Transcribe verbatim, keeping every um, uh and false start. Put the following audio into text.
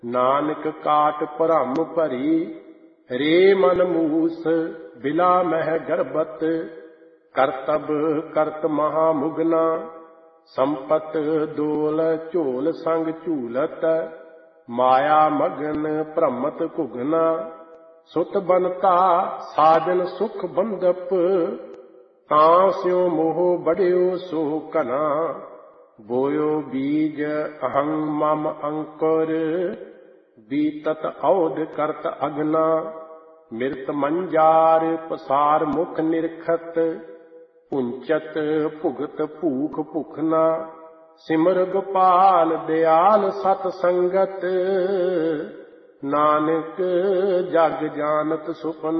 ਨਾਨਕ ਕਾਟ ਭਰਮ ਭਰੀ, ਰੇ ਮਨ ਮੂਸ ਬਿਲਾ ਮਹਿ ਗਰਬਤ। ਕਰਤਬ ਕਰਤ ਮਹਾ ਮੁਗਨਾ, ਸੰਪਤ ਦੋਲ ਝੋਲ ਸੰਗ ਝੂਲਤ। ਮਾਇਆ ਮਗਨ ਭ੍ਰਮਤ ਘੁਗਨਾ, ਸੁਤ ਬਨਤਾ ਸਾਜਨ ਸੁਖ ਬੰਦਪ। ਤਾਂ ਸਿਉ ਮੋਹ ਬੜਿਓ ਸੋ ਘਨਾ, ਬੋਇਓ ਬੀਜ ਅਹੰ ਮਮ ਅੰਕੁਰ। ਬੀਤਤ ਔਧ ਕਰਤ ਅਗਨਾ, ਮਿਰਤ ਮੰਜਾਰ ਪਸਾਰ ਮੁਖ ਨਿਰਖਤ। ਪੁੰਚਤ ਭੁਗਤ ਭੂਖ ਭੁਖਨਾ, ਸਿਮਰ ਗੋਪਾਲ ਦਿਆਲ ਸਤ ਸੰਗਤ। ਨਾਨਕ ਜਗ ਜਾਨਤ ਸੁਪਨ